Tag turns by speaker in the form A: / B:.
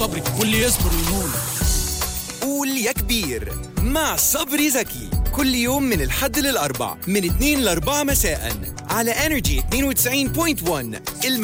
A: صبري واللي يصبر ينول.
B: قول يا كبير مع صبري زكي كل يوم من الحد للأربع من 2 ل4 مساء على Energy 92.1.